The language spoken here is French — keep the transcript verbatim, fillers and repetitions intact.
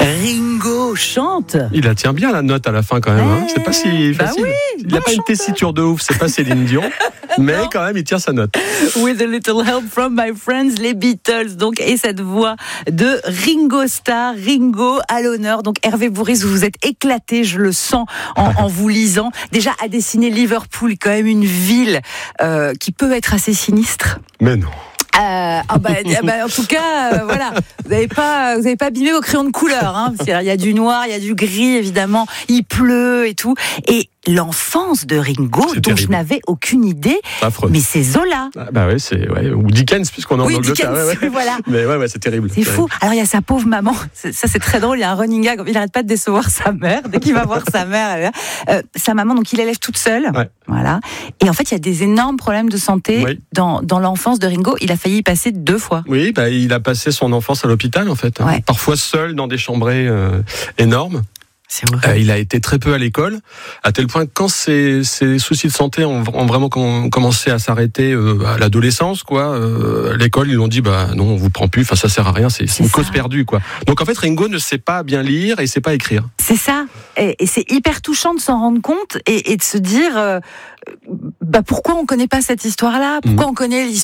Ringo chante. Il la tient bien la note à la fin quand même. Hein. C'est pas si bah facile. oui, il n'a bon pas une tessiture de ouf, c'est pas Céline Dion, mais quand même il tient sa note. With a little help from my friends, les Beatles. Donc, et cette voix de Ringo Starr, Ringo à l'honneur. Donc Hervé Bourris, vous vous êtes éclaté, je le sens en, en vous lisant. Déjà à dessiner Liverpool, quand même une ville euh, qui peut être assez sinistre. Mais non. Euh, oh bah, bah, en tout cas, euh, voilà, vous n'avez pas, vous avez pas abîmé vos crayons de couleur. Hein, parce qu'il y a du noir, il y a du gris, évidemment. Il pleut et tout. Et l'enfance de Ringo, c'est dont terrible. je n'avais aucune idée. Affreux. Mais c'est Zola. Ah bah ouais, c'est ouais, ou Dickens puisqu'on est Oui, en Angleterre. Dickens, Ouais, ouais. voilà. Mais ouais, ouais, c'est terrible. C'est fou. Alors il y a sa pauvre maman. C'est, ça c'est très drôle. Il y a un running gag. Il n'arrête pas de décevoir sa mère. Dès qu'il va voir sa mère, elle est là. Euh, sa maman, donc il l'élève toute seule. Ouais. Voilà. Et en fait, il y a des énormes problèmes de santé Oui. dans dans l'enfance de Ringo. Il a failli y passer deux fois. Oui, bah, il a passé son enfance à l'hôpital en fait. Hein. Ouais. Parfois seul dans des chambrées euh, énormes. C'est horrible. Euh, il a été très peu à l'école, à tel point que quand ses, ses soucis de santé ont, ont vraiment com- commencé à s'arrêter euh, à l'adolescence, quoi, euh, à l'école, ils lui ont dit bah non, on vous prend plus, enfin ça sert à rien, c'est, c'est C'est une ça. cause perdue, quoi. Donc en fait, Ringo ne sait pas bien lire et sait pas écrire. C'est ça. Et, et c'est hyper touchant de s'en rendre compte et, et de se dire euh, bah pourquoi on connaît pas cette histoire-là ? Pourquoi Mmh. on connaît l'histoire